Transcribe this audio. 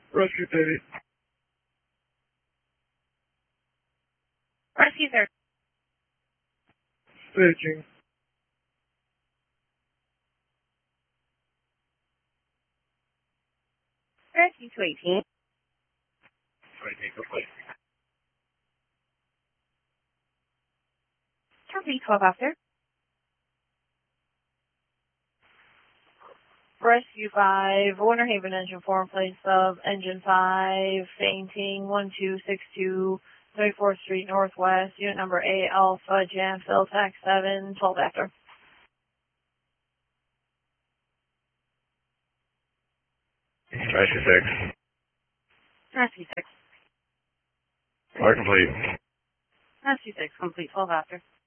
Rescue 30. Rescue 30. Staging. Rescue 218. 218, complete. Copy 12 after. Rescue 5, Winter Haven engine 4 in place of engine 5, fainting 1262, 34th Street Northwest, unit number A Alpha Jan Phil Tax 7, 12 after. Rescue 6. Rescue 6. Are complete. Rescue 6, complete 12 after.